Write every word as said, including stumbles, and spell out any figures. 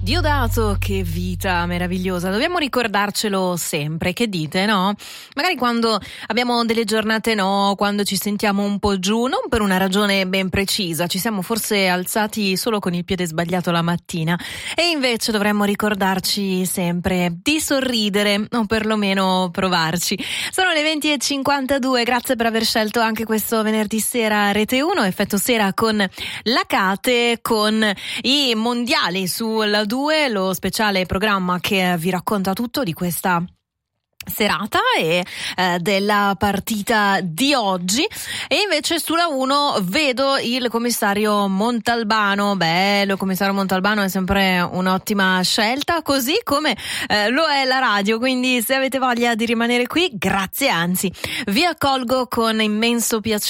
Diodato, che vita meravigliosa, dobbiamo ricordarcelo sempre, che dite, no? Magari quando abbiamo delle giornate no, quando ci sentiamo un po' giù, non per una ragione ben precisa, ci siamo forse alzati solo con il piede sbagliato la mattina e invece dovremmo ricordarci sempre di sorridere o perlomeno provarci. Sono le venti e cinquantadue, grazie per aver scelto anche questo venerdì sera Rete uno, effetto sera con la Cate, con i mondiali sulla due, lo speciale programma che vi racconta tutto di questa serata e eh, della partita di oggi. E invece sulla uno vedo il commissario Montalbano. Bello, commissario Montalbano è sempre un'ottima scelta, così come eh, lo è la radio, quindi se avete voglia di rimanere qui, grazie, anzi vi accolgo con immenso piacere